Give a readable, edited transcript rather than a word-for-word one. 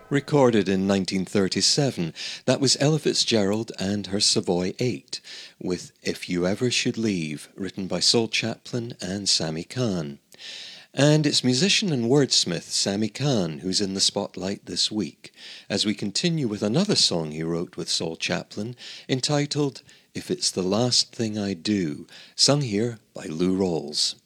Recorded in 1937, that was Ella Fitzgerald and her Savoy 8, with If You Ever Should Leave, written by Sol Chaplin and Sammy Cahn. And it's musician and wordsmith Sammy Cahn who's in the spotlight this week, as we continue with another song he wrote with Sol Chaplin, entitled If It's the Last Thing I Do, sung here by Lou Rawls.